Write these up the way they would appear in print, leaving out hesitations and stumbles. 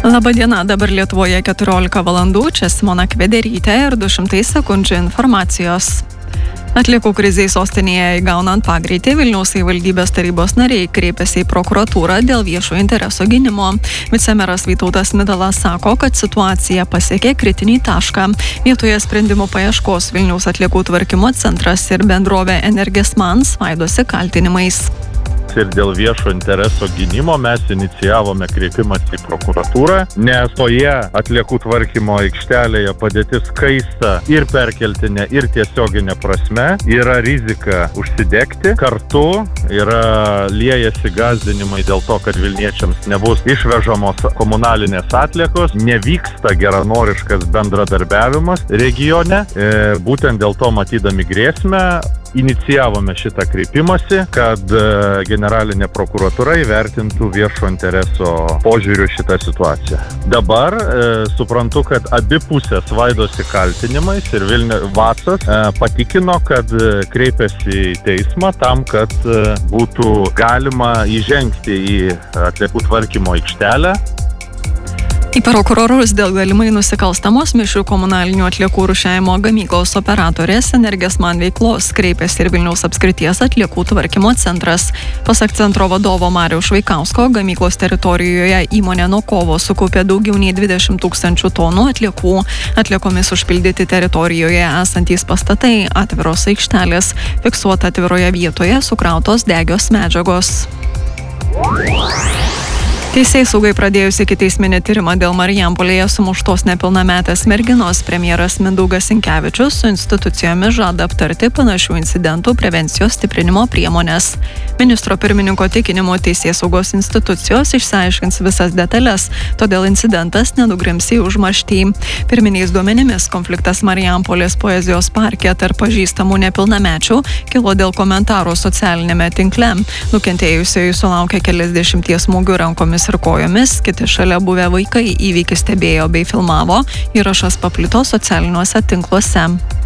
Labadiena, dabar Lietuvoje 14 valandų, čia Simona Kvederytė ir 200 sekundžių informacijos. Atliekų krizei sostinėje įgaunant pagreitį, Vilniaus savivaldybės tarybos nariai kreipėsi į prokuratūrą dėl viešo intereso gynimo. Vicemeras Vytautas Midalas sako, kad situacija pasiekė kritinį tašką. Vietoje sprendimų paieškos Vilniaus atliekų tvarkymo centras ir bendrovė Energesman svaidosi kaltinimais. Ir dėl viešo intereso gynimo mes inicijavome kreipimąsi į prokuratūrą, nes toje atliekų tvarkymo aikštelėje padėtis kaista ir perkeltinė, ir tiesioginė prasme. Yra rizika užsidegti. Kartu yra liejasi gąsdinimai dėl to, kad vilniečiams nebus išvežamos komunalinės atliekos, nevyksta geranoriškas bendradarbiavimas regione. Būtent dėl to, matydami grėsmę, inicijavome šitą kreipimąsi, kad generalinė prokuratūra įvertintų viešo intereso požiūriu šitą situaciją. Dabar suprantu, kad abi pusės svaidosi kaltinimais ir Vacas patikino, kad kreipėsi į teismą tam, kad būtų galima įžengti į atliekų tvarkymo aikštelę. Į prokurorus dėl galimai nusikalstamos mišrių komunalinių atliekų rūšiavimo gamyklos operatorės Energesman veiklos kreipėsi ir Vilniaus apskrities atliekų tvarkymo centras. Pasak centro vadovo Mariaus Švaikausko, gamyklos teritorijoje įmonė nuo kovo sukaupė daugiau nei 20 000 tonų atliekų. Atliekomis užpildyti teritorijoje esantys pastatai, atviros aikštelės, fiksuota atviroje vietoje sukrautos degios medžiagos. Teisėsaugai pradėjus ikiteisminį tyrimą dėl Marijampolėje sumuštos nepilnametės merginos, premjeras Mindaugas Sinkevičius su institucijomis žada aptarti panašių incidentų prevencijos stiprinimo priemonės. Ministro pirmininko tikinimu teisėsaugos institucijos išsiaiškins visas detalės, todėl incidentas nenugrims į užmarštį. Pirminiais duomenimis konfliktas Marijampolės poezijos parke tarp pažįstamų nepilnamečių kilo dėl komentarų socialinėme tinkle. Nukentėjusioji sulaukė keliasdešimties smūgių rankomis ir kojomis, kiti šalia buvę vaikai įvykį stebėjo bei filmavo, įrašas paplito socialiniuose tinkluose.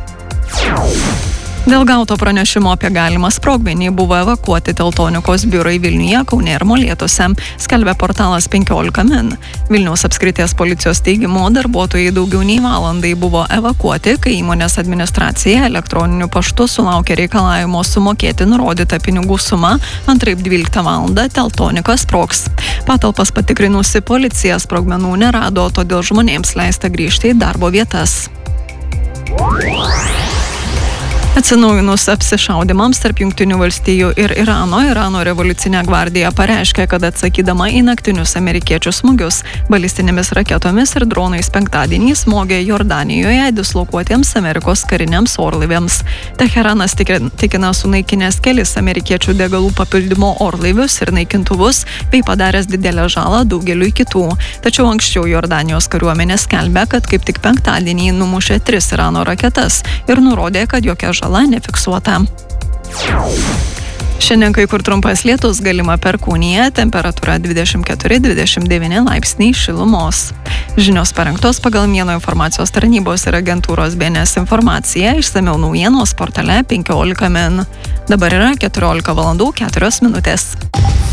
Dėl gauto pranešimo apie galimą sprogmenį buvo evakuoti Teltonikos biurai Vilniuje, Kaune ir Molėtuose, skelbia portalas 15 min. Vilniaus apskrities policijos teigimu, darbuotojai daugiau nei valandai buvo evakuoti, kai įmonės administracija elektroniniu paštu sulaukė reikalavimo sumokėti nurodytą pinigų sumą, antraip 12 valandą Teltonikas sprogs. Patalpas patikrinusi policija sprogmenų nerado, todėl žmonėms leista grįžti į darbo vietas. Atsinaujinus apsišaudymams tarp Jungtinių valstijų ir Irano revoliucinė gvardija pareiškė, kad atsakydama į naktinius amerikiečių smūgius balistinėmis raketomis ir dronais penktadienį smogė Jordanijoje dislokuotiems Amerikos kariniams orlaiviams. Teheranas tikina sunaikinęs kelis amerikiečių degalų papildymo orlaivius ir naikintuvus, bei padaręs didelę žalą daugeliui kitų. Tačiau anksčiau Jordanijos kariuomenė skelbė, kad kaip tik penktadienį numušė 3 Irano raketas ir nurodė, kad jokia žala nefiksuota. Šiandien kai kur trumpas lietus, galima perkūnija, temperatūra 24-29 laipsniai šilumos. Žinios parengtos pagal Mieno informacijos tarnybos ir agentūros BNS informaciją, išsamiau naujienos portale 15 min. Dabar yra 14 valandų 4 minutės.